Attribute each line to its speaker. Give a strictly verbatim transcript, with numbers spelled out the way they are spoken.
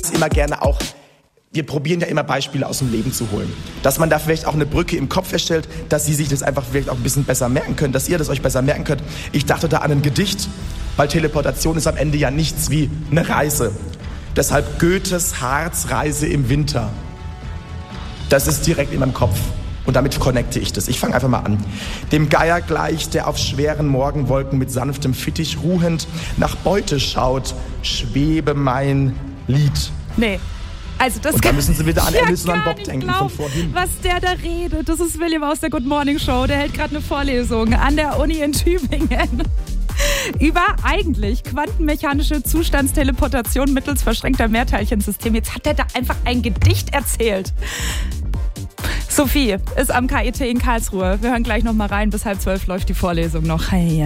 Speaker 1: immer gerne auch, wir probieren ja immer Beispiele aus dem Leben zu holen. Dass man da vielleicht auch eine Brücke im Kopf erstellt, dass Sie sich das einfach vielleicht auch ein bisschen besser merken können, dass ihr das euch besser merken könnt. Ich dachte da an ein Gedicht, weil Teleportation ist am Ende ja nichts wie eine Reise. Deshalb Goethes Harzreise im Winter. Das ist direkt in meinem Kopf. Und damit connecte ich das. Ich fange einfach mal an. Dem Geier gleich, der auf schweren Morgenwolken mit sanftem Fittich ruhend nach Beute schaut, schwebe mein Lied.
Speaker 2: Nee. Also das
Speaker 1: und dann
Speaker 2: kann
Speaker 1: müssen Sie wieder an
Speaker 2: ja
Speaker 1: Alice und an Bob
Speaker 2: nicht
Speaker 1: denken
Speaker 2: glauben,
Speaker 1: von vorhin.
Speaker 2: was der da redet. Das ist William aus der Good Morning Show. Der hält gerade eine Vorlesung an der Uni in Tübingen über eigentlich quantenmechanische Zustandsteleportation mittels verschränkter Mehrteilchensystem. Jetzt hat er da einfach ein Gedicht erzählt. Sophie ist am K I T in Karlsruhe. Wir hören gleich noch mal rein. Bis halb zwölf läuft die Vorlesung noch. Hey,